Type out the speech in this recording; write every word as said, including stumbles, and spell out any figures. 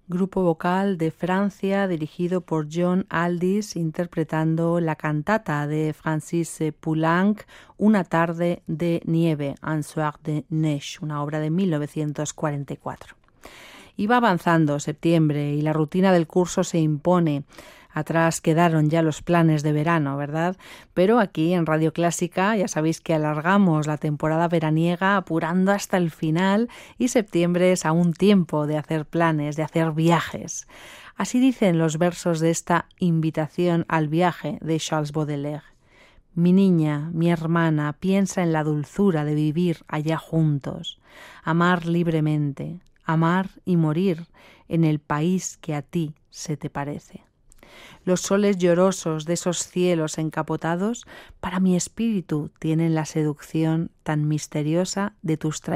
grupo vocal de Francia dirigido por John Aldis, interpretando la cantata de Francis Poulenc, Una tarde de nieve, Un soir de neige, una obra de mil novecientos cuarenta y cuatro. Iba avanzando septiembre y la rutina del curso se impone. Atrás quedaron ya los planes de verano, ¿verdad? Pero aquí en Radio Clásica ya sabéis que alargamos la temporada veraniega apurando hasta el final y septiembre es aún tiempo de hacer planes, de hacer viajes. Así dicen los versos de esta Invitación al viaje de Charles Baudelaire. Mi niña, mi hermana, piensa en la dulzura de vivir allá juntos, amar libremente, amar y morir en el país que a ti se te parece. Los soles llorosos de esos cielos encapotados para mi espíritu tienen la seducción tan misteriosa de tus traiciones.